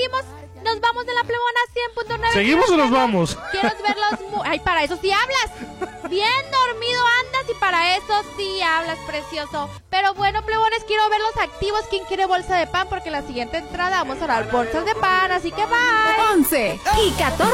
seguimos. Nos vamos de la Plebona 100.9. ¿Seguimos o nos vamos? Quiero verlos. Ay, para eso sí hablas. Bien dormido andas y para eso sí hablas, precioso. Pero bueno, plebones, quiero verlos activos. ¿Quién quiere bolsa de pan? Porque en la siguiente entrada vamos a dar bolsas de pan. Así que bye. 11 y 14